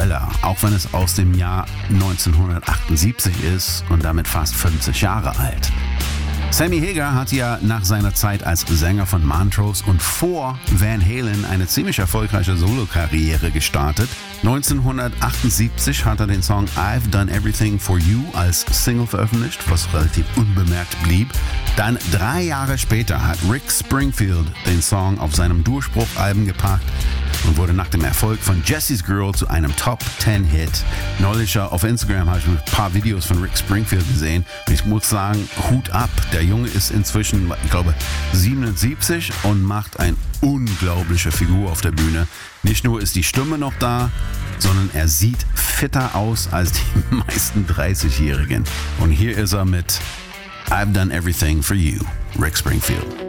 Knaller, auch wenn es aus dem Jahr 1978 ist und damit fast 50 Jahre alt. Sammy Hagar hat ja nach seiner Zeit als Sänger von Montrose und vor Van Halen eine ziemlich erfolgreiche Solokarriere gestartet. 1978 hat er den Song I've Done Everything for You als Single veröffentlicht, was relativ unbemerkt blieb. Dann 3 Jahre später hat Rick Springfield den Song auf seinem Durchbruchalbum gepackt und wurde nach dem Erfolg von Jesse's Girl zu einem Top-10-Hit. Neulich auf Instagram habe ich ein paar Videos von Rick Springfield gesehen und ich muss sagen, Hut ab. Der Junge ist inzwischen, ich glaube, 77 und macht eine unglaubliche Figur auf der Bühne. Nicht nur ist die Stimme noch da, sondern er sieht fitter aus als die meisten 30-Jährigen. Und hier ist er mit I've Done Everything for You, Rick Springfield.